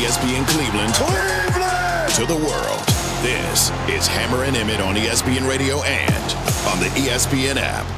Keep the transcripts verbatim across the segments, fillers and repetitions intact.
S P N Cleveland, Cleveland to the world. This is Hammer and Emmett on E S P N Radio and on the E S P N app.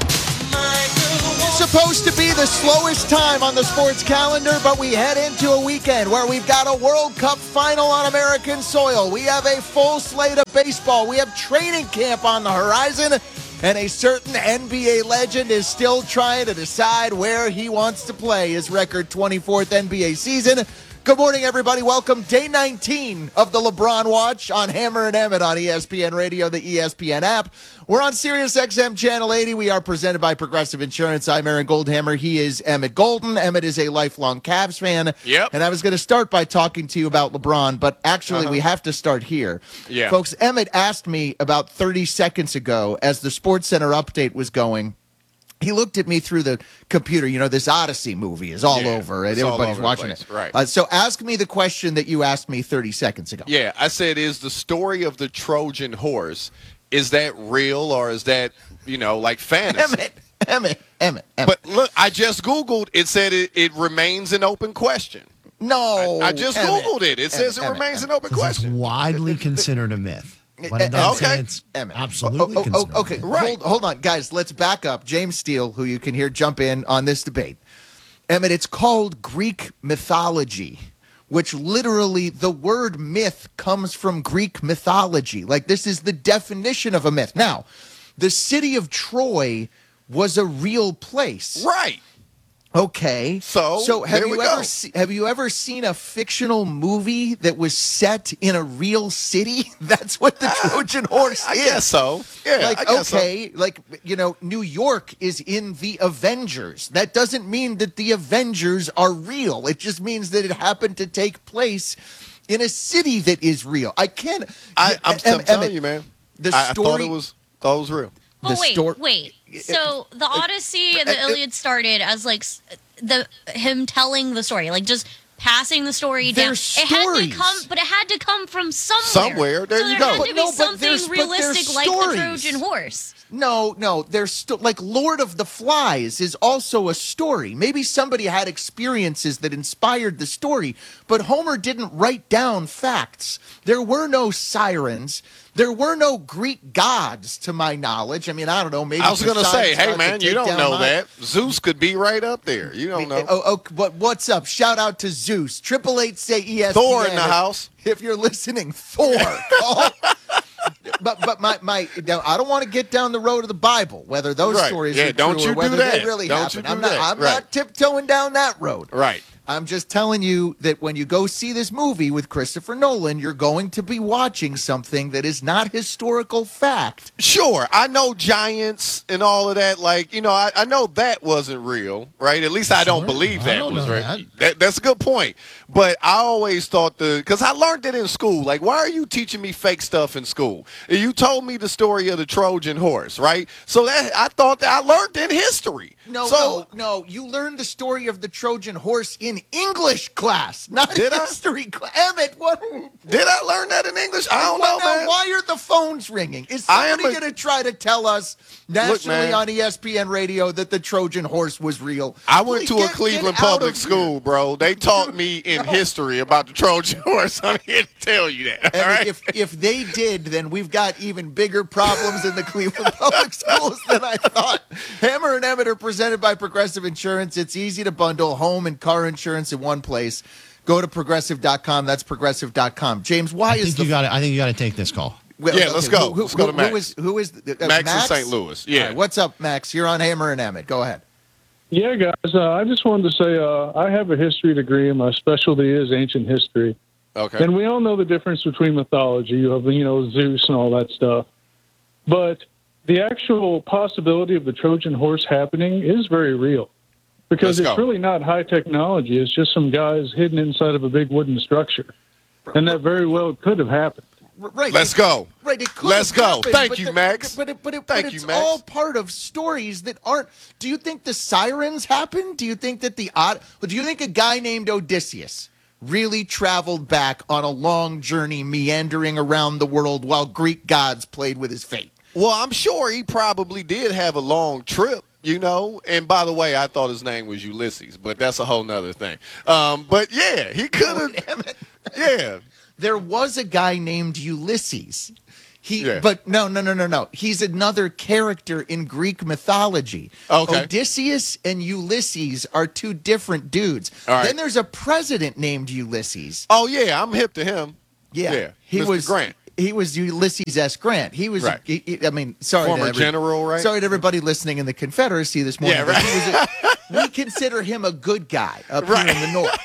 It's supposed to be the slowest time on the sports calendar, but we head into a weekend where we've got a World Cup final on American soil. We have a full slate of baseball. We have training camp on the horizon, and a certain N B A legend is still trying to decide where he wants to play his record twenty-fourth N B A season. Good morning, everybody. Welcome day nineteen of the LeBron Watch on Hammer and Emmett on E S P N Radio, the E S P N app. We're on Sirius X M Channel eighty. We are presented by Progressive Insurance. I'm Aaron Goldhammer. He is Emmett Golden. Emmett is a lifelong Cavs fan. Yep. And I was going to start by talking to you about LeBron, but actually uh-huh. we have to start here. Yeah. Folks, Emmett asked me about thirty seconds ago as the SportsCenter update was going. He looked at me through the computer. You know, this Odyssey movie is all yeah, over, and it's all everybody's over watching the place. it. Right. Uh, so ask me the question that you asked me thirty seconds ago. Yeah, I said, is the story of the Trojan horse, is that real or is that, you know, like fantasy? Emmett, Emmett, Emmett, Emmett. But look, I just Googled. It said it, it remains an open question. No. I, I just Emmett, Googled it. It Emmett, says it Emmett, remains Emmett. an open This question. is widely considered a myth. But it doesn't Okay. say it's Emmett. absolutely Oh, oh, considered oh, okay, a myth. Right. hold, hold on, guys. Let's back up. James Steele, who you can hear jump in on this debate. Emmett, it's called Greek mythology, which literally the word myth comes from Greek mythology. Like, this is the definition of a myth. Now, the city of Troy was a real place. Right. Okay. So, so have there you we ever go. se- have you ever seen a fictional movie that was set in a real city? That's what the Trojan horse I is. guess so. Yeah, Like, I guess okay, like, you know, New York is in the Avengers. That doesn't mean that the Avengers are real. It just means that it happened to take place in a city that is real. I can't. I, I'm, Em- I'm telling Emmett, you, man. The I, I story. thought it was thought it was real. the But wait, stor- wait. So the Odyssey and the uh, uh, Iliad started as like s- the him telling the story, like just passing the story They're down. It had stories. to come, but it had to come from somewhere. Somewhere. There so you there go. had But to no, be but something there's- but they're realistic, like the stories. Trojan horse. No, no, there's st- like Lord of the Flies is also a story. Maybe somebody had experiences that inspired the story, but Homer didn't write down facts. There were no sirens. There were no Greek gods, to my knowledge. I mean, I don't know. Maybe I was going to say, Poseidon's hey, God man, could you take don't down know my- that. Zeus could be right up there. You don't know. Oh, oh, what, what's up? Shout out to Zeus. Triple Eight say E S P N. Thor in the if- house. If you're listening, Thor. Call. But but my my now, I don't want to get down the road of the Bible, whether those Right. stories Yeah, are don't true you or do whether that. they really Don't you happen. do I'm not that. I'm Right. not tiptoeing down that road. Right. I'm just telling you that when you go see this movie with Christopher Nolan, you're going to be watching something that is not historical fact. Sure, I know giants and all of that. Like, you know, I, I know that wasn't real, right? At least I don't Sure. believe I that don't was know real. that. That, that's a good point. But I always thought the, because I learned it in school. Like, why are you teaching me fake stuff in school? You told me the story of the Trojan horse, right? So that I thought that I learned in history. No, so, no, no. You learned the story of the Trojan horse in English class, not Did I? history class. Emmett, what? Did I learn that in English? I don't Well, know, now, man. why are the phones ringing? Is I am somebody a- going to try to tell us nationally man. on E S P N radio that the Trojan horse was real? I went Please to a get- Cleveland get out public of school, here. bro. They taught me in history about the Trojan horse. I'm here to tell you that. All And right? if if they did, then we've got even bigger problems in the Cleveland public schools than I thought. Hammer and Emmett are presented by Progressive Insurance. It's easy to bundle home and car insurance in one place. Go to progressive dot com. That's progressive dot com. James, why I is think the you got. I think you got to take this call. Well, Yeah, let's go. Who, Let's go to who- Max. Who is, who is uh, Max in Saint Louis. Yeah. All right, what's up, Max? You're on Hammer and Emmett. Go ahead. Yeah, guys, uh, I just wanted to say uh, I have a history degree, and my specialty is ancient history. Okay. And we all know the difference between mythology. You have, you know, Zeus and all that stuff. But the actual possibility of the Trojan horse happening is very real. Because Let's it's go. really not high technology. It's just some guys hidden inside of a big wooden structure. And that very well could have happened. R- Right. Let's it- go. Right. It could Let's have go. happened, Thank but you, the- Max. But, it, but, it, Thank but you, it's Max. all part of stories that aren't. Do you think the sirens happened? Do you think that the odd? Do you think a guy named Odysseus really traveled back on a long journey, meandering around the world while Greek gods played with his fate? Well, I'm sure he probably did have a long trip, you know. And by the way, I thought his name was Ulysses, but that's a whole nother thing. Um, but yeah, he could have. Damn it. Yeah. There was a guy named Ulysses. He, Yeah. But no, no, no, no, no. He's another character in Greek mythology. Okay. Odysseus and Ulysses are two different dudes. All right. Then there's a president named Ulysses. Oh, yeah, I'm hip to him. Yeah, Yeah, he Mister was Grant. He was Ulysses S. Grant. He was. Right. he- he- I mean, sorry, Former to every- general, right? Sorry to everybody listening in the Confederacy this morning. Yeah, but right. he was a- we consider him a good guy up Right. here in the north.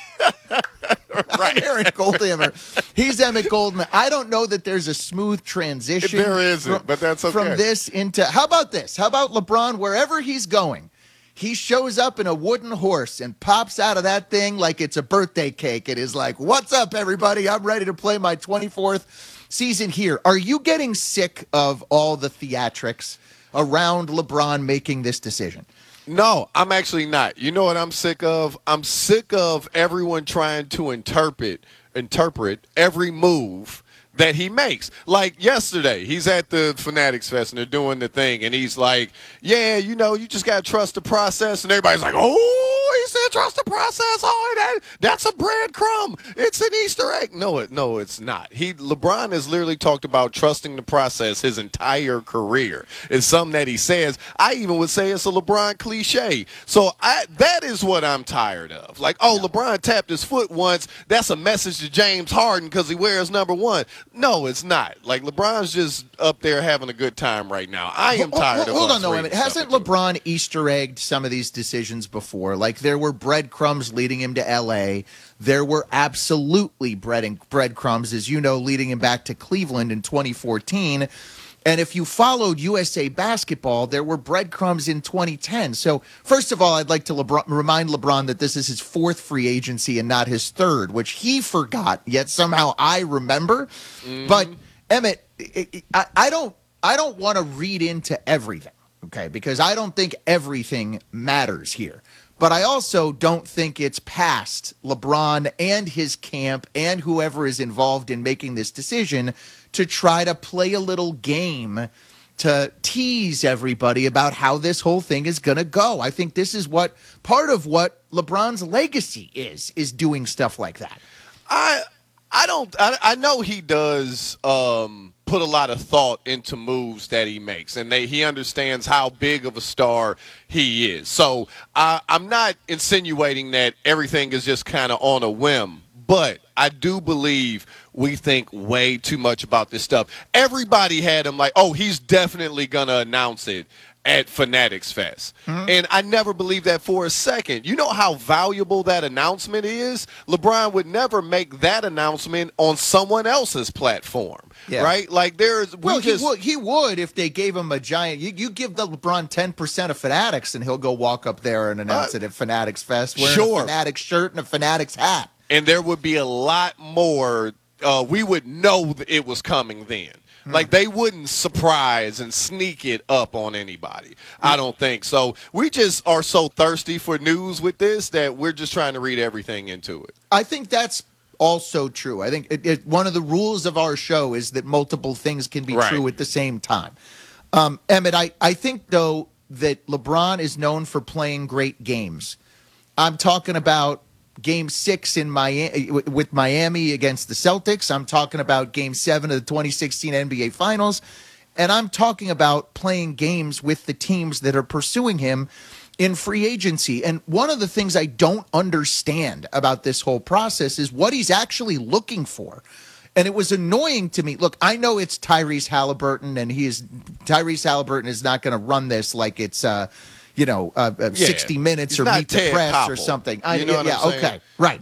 Right. Emmett Goldhammer. He's Emmett Goldman. I don't know that there's a smooth transition. There isn't, from, but that's okay. From this into how about this? How about LeBron wherever he's going? He shows up in a wooden horse and pops out of that thing like it's a birthday cake. It is like, what's up, everybody? I'm ready to play my twenty-fourth season here. Are you getting sick of all the theatrics around LeBron making this decision? No, I'm actually not. You know what I'm sick of? I'm sick of everyone trying to interpret interpret every move that he makes. Like yesterday, he's at the Fanatics Fest and they're doing the thing, and he's like, yeah, you know, you just got to trust the process. And everybody's like, oh, he said trust the process. Oh, that, that's a breadcrumb. It's an Easter egg. No, it, no, it's not. He LeBron has literally talked about trusting the process his entire career. It's something that he says. I even would say it's a LeBron cliche. So I, that is what I'm tired of. Like, oh, LeBron tapped his foot once. That's a message to James Harden because he wears number one. No, it's not. Like, LeBron's just up there having a good time right now. I am tired hold, of Hold us on, though, reading Emmett. Hasn't stuff. LeBron Easter egged some of these decisions before? Like, there were breadcrumbs leading him to L A. There were absolutely bread and breadcrumbs, as you know, leading him back to Cleveland in twenty fourteen. And if you followed U S A Basketball, there were breadcrumbs in twenty ten. So, first of all, I'd like to LeBron, remind LeBron that this is his fourth free agency and not his third, which he forgot, yet somehow I remember. Mm-hmm. But, Emmett, I, I don't, I don't want to read into everything, okay, because I don't think everything matters here. But I also don't think it's past LeBron and his camp and whoever is involved in making this decision to try to play a little game to tease everybody about how this whole thing is going to go. I think this is what part of what LeBron's legacy is, is doing stuff like that. I I don't I, I know he does um, put a lot of thought into moves that he makes, and they, he understands how big of a star he is. So I, I'm not insinuating that everything is just kind of on a whim, but I do believe we think way too much about this stuff. Everybody had him like, oh, he's definitely going to announce it at Fanatics Fest. Mm-hmm. And I never believed that for a second. You know how valuable that announcement is? LeBron would never make that announcement on someone else's platform, yeah. right? Like there's, we well, just, he would, he would if they gave him a giant, you, you give the LeBron ten percent of Fanatics and he'll go walk up there and announce uh, it at Fanatics Fest wearing sure. a Fanatics shirt and a Fanatics hat. And there would be a lot more, uh, we would know it was coming then. Like, they wouldn't surprise and sneak it up on anybody. I don't think so. We just are so thirsty for news with this that we're just trying to read everything into it. I think that's also true. I think it, it, one of the rules of our show is that multiple things can be right. true at the same time. Um, Emmett, I, I think, though, that LeBron is known for playing great games. I'm talking about Game six in Miami with Miami against the Celtics. I'm talking about Game seven of the twenty sixteen N B A Finals. And I'm talking about playing games with the teams that are pursuing him in free agency. And one of the things I don't understand about this whole process is what he's actually looking for. And it was annoying to me. Look, I know it's Tyrese Halliburton, and he is Tyrese Halliburton is not going to run this like it's uh you know, uh, uh, yeah. sixty minutes He's or Meet the Press Koppel. or something. I, you know what yeah, I'm saying? Okay, right.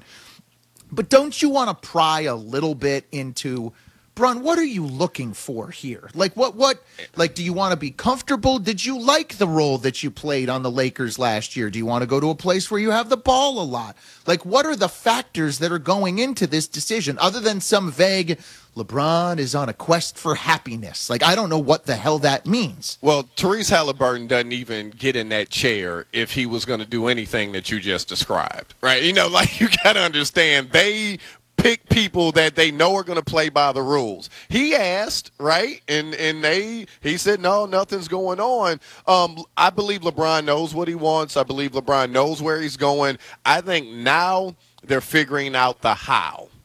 But don't you want to pry a little bit into, Bron, what are you looking for here? Like, what, what, like, do you want to be comfortable? Did you like the role that you played on the Lakers last year? Do you want to go to a place where you have the ball a lot? Like, what are the factors that are going into this decision other than some vague, LeBron is on a quest for happiness? Like, I don't know what the hell that means. Well, Tyrese Halliburton doesn't even get in that chair if he was going to do anything that you just described, right? You know, like, you got to understand, they pick people that they know are going to play by the rules. He asked, right? And and they he said, no, nothing's going on. Um, I believe LeBron knows what he wants. I believe LeBron knows where he's going. I think now they're figuring out the how.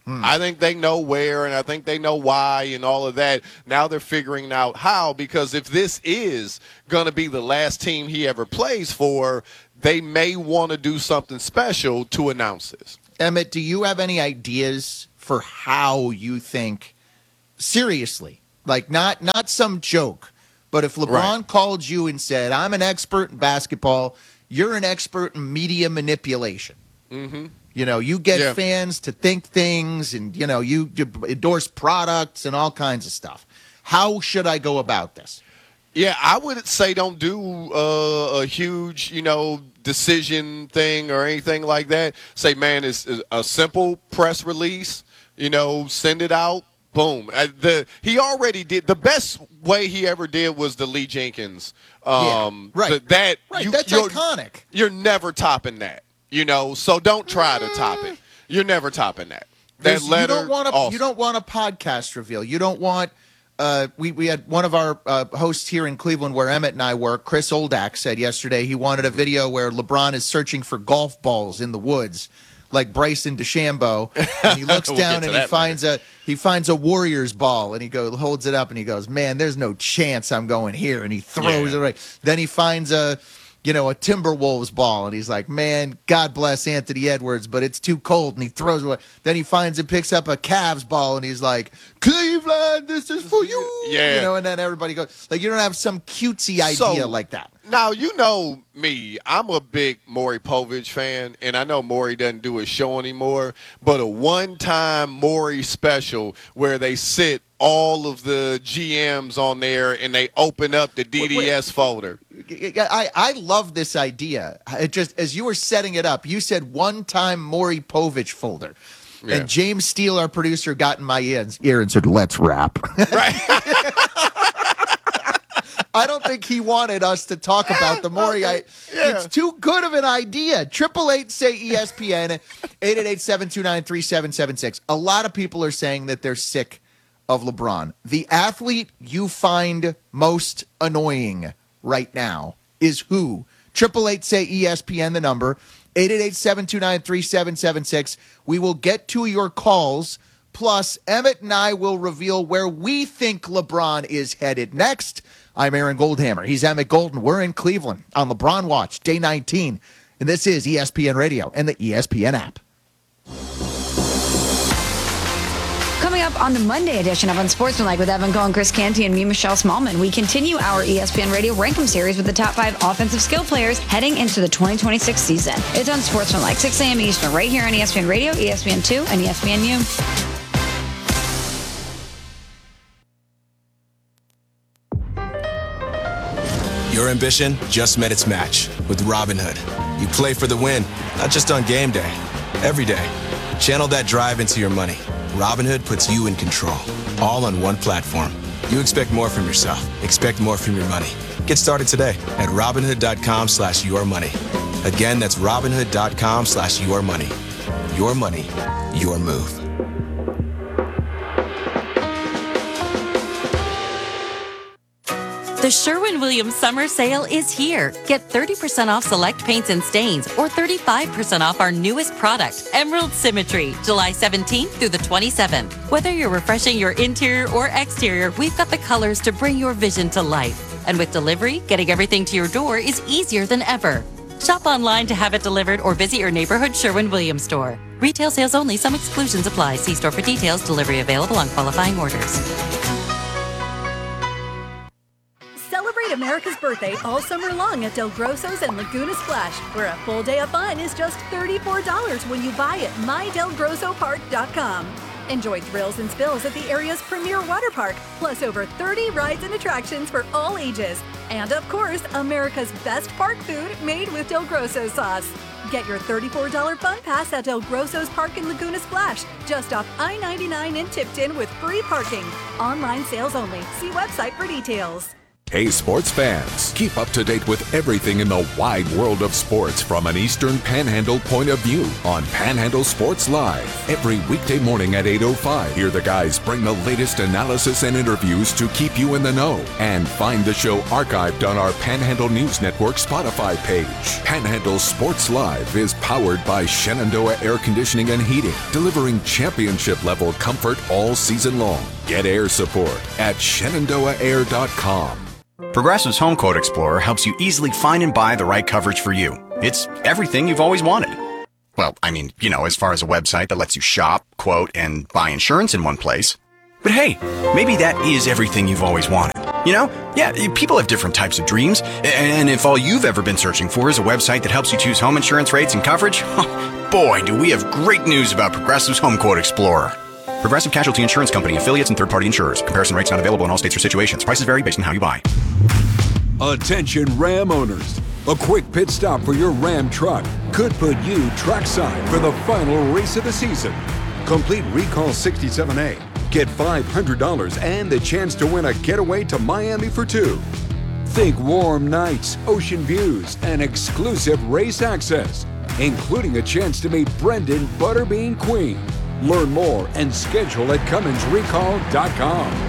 Hmm. I think they know where, and I think they know why and all of that. Now they're figuring out how, because if this is going to be the last team he ever plays for, they may want to do something special to announce this. Emmett, do you have any ideas for how you think, seriously, like not not some joke, but if LeBron right. called you and said, I'm an expert in basketball, you're an expert in media manipulation. Mm-hmm. You know, you get yeah. fans to think things and, you know, you, you endorse products and all kinds of stuff. How should I go about this? Yeah, I would say don't do uh, a huge, you know, decision thing or anything like that. Say, man, it's, it's a simple press release, you know, send it out. Boom. Uh, the he already did. The best way he ever did was the Lee Jenkins. Um, yeah, right. The, that right. You, That's you're, iconic. You're never topping that, you know. So don't try to top it. You're never topping that. That There's, letter. You don't want a, awesome. You don't want a podcast reveal. You don't want. Uh, we we had one of our uh, hosts here in Cleveland, where Emmett and I work. Chris Oldak said yesterday he wanted a video where LeBron is searching for golf balls in the woods, like Bryson DeChambeau, and he looks we'll down and he finds later. a he finds a Warriors ball, and he go holds it up and he goes, "Man, there's no chance I'm going here," and he throws yeah. it away. Then he finds a you know a Timberwolves ball, and he's like, "Man, God bless Anthony Edwards, but it's too cold," and he throws it away. Then he finds and picks up a Cavs ball, and he's like, "Cleveland, this is for you," yeah. you know, and then everybody goes like, you don't have some cutesy idea so, like that. Now, you know me, I'm a big Maury Povich fan, and I know Maury doesn't do his show anymore, but a one-time Maury special where they sit all of the G Ms on there and they open up the D D S wait, wait. folder. I, I love this idea. It just as you were setting it up, you said one-time Maury Povich folder. Yeah. And James Steele, our producer, got in my ear and said, "Let's rap." Right. I don't think he wanted us to talk about the Maury. Okay. Yeah. It's too good of an idea. Triple eight say E S P N, eight eight eight, seven two nine, three seven seven six. A lot of people are saying that they're sick of LeBron. The athlete you find most annoying right now is who? Triple eight say E S P N, the number. eight eight eight, seven two nine, three seven seven six. We will get to your calls. Plus, Emmett and I will reveal where we think LeBron is headed next. I'm Aaron Goldhammer. He's Emmett Golden. We're in Cleveland on LeBron Watch, day nineteen. And this is E S P N Radio and the E S P N app. Coming up on the Monday edition of Unsportsmanlike with Evan Cohen, Chris Canty, and me, Michelle Smallman, we continue our E S P N Radio Rankem series with the top five offensive skill players heading into the twenty twenty-six season. It's Unsportsmanlike, six a.m. Eastern, right here on E S P N Radio, E S P N two, and E S P N U. Your ambition just met its match with Robinhood. You play for the win, not just on game day, every day. Channel that drive into your money. Robinhood puts you in control, all on one platform. You expect more from yourself. Expect more from your money. Get started today at Robinhood.com slash your money. Again, that's Robinhood.com slash your money. Your money, your move. The Sherwin-Williams Summer Sale is here. Get thirty percent off select paints and stains or thirty-five percent off our newest product, Emerald Symmetry, July seventeenth through the twenty-seventh. Whether you're refreshing your interior or exterior, we've got the colors to bring your vision to life. And with delivery, getting everything to your door is easier than ever. Shop online to have it delivered or visit your neighborhood Sherwin-Williams store. Retail sales only. Some exclusions apply. See store for details. Delivery available on qualifying orders. Celebrate America's birthday all summer long at Del Grosso's and Laguna Splash, where a full day of fun is just thirty-four dollars when you buy at my del grosso park dot com. Enjoy thrills and spills at the area's premier water park, plus over thirty rides and attractions for all ages. And of course, America's best park food made with Del Grosso sauce. Get your thirty-four dollars fun pass at Del Grosso's Park in Laguna Splash, just off I ninety-nine in Tipton with free parking. Online sales only. See website for details. Hey sports fans, keep up to date with everything in the wide world of sports from an Eastern Panhandle point of view on Panhandle Sports Live. Every weekday morning at eight oh five, hear the guys bring the latest analysis and interviews to keep you in the know. And find the show archived on our Panhandle News Network Spotify page. Panhandle Sports Live is powered by Shenandoah Air Conditioning and Heating, delivering championship-level comfort all season long. Get air support at shenandoah air dot com. Progressive's Home Quote Explorer helps you easily find and buy the right coverage for you. It's everything you've always wanted. Well, I mean, you know, as far as a website that lets you shop, quote, and buy insurance in one place. But hey, maybe that is everything you've always wanted. You know, yeah, people have different types of dreams. And if all you've ever been searching for is a website that helps you choose home insurance rates and coverage, boy, do we have great news about Progressive's Home Quote Explorer. Progressive Casualty Insurance Company, affiliates, and third-party insurers. Comparison rates not available in all states or situations. Prices vary based on how you buy. Attention Ram owners. A quick pit stop for your Ram truck could put you trackside for the final race of the season. Complete Recall sixty-seven A. Get five hundred dollars and the chance to win a getaway to Miami for two. Think warm nights, ocean views, and exclusive race access, including a chance to meet Brendan Butterbean Queen. Learn more and schedule at Cummins Recall dot com.